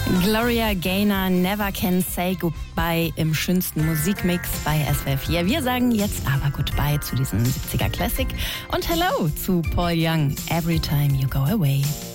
Gloria Gaynor, Never Can Say Goodbye im schönsten Musikmix bei SWR 4. Wir sagen jetzt aber Goodbye zu diesem 70er Classic und Hello zu Paul Young, Every Time You Go Away.